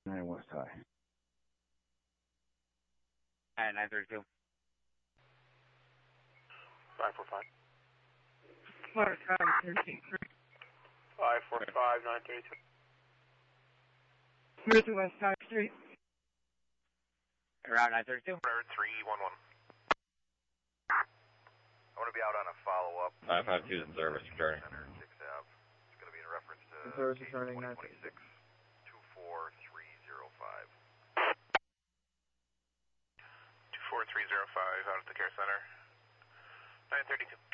9 West High. At 932. 545. 545, 932. Where's the West High Street? Around 932. 311. I want to be out on a follow-up. 552 is in service, returning. Center, 6th Ave. It's going to be in reference to Service returning 2026 24305. 24305 out at the care center. 932.